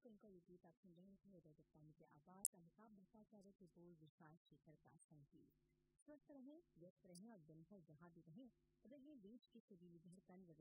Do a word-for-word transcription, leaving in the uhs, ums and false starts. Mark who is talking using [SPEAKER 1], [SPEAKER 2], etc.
[SPEAKER 1] को इनका ये गीत आप सुन रहे थे रजत पानी की आवाज अमिताभ भट्टाचार्य के बोल विशाल शेखर का संगीत। स्वस्थ रहें, व्यस्त रहें और दिन भर जहाँ भी रहें रहिए देश की सुरीली धड़कन